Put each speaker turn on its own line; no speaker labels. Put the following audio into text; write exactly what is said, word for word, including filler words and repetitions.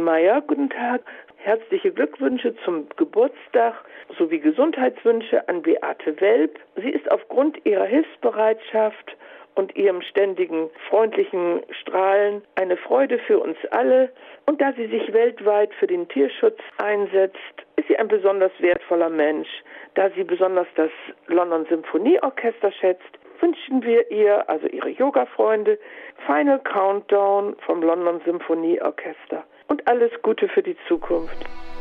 Meyer, guten Tag. Herzliche Glückwünsche zum Geburtstag sowie Gesundheitswünsche an Beate Welp. Sie ist aufgrund ihrer Hilfsbereitschaft und ihrem ständigen freundlichen Strahlen eine Freude für uns alle. Und da sie sich weltweit für den Tierschutz einsetzt, ist sie ein besonders wertvoller Mensch. Da sie besonders das London Symphonieorchester schätzt, wünschen wir ihr, also ihre Yoga-Freunde, Final Countdown vom London Symphonieorchester. Und alles Gute für die Zukunft.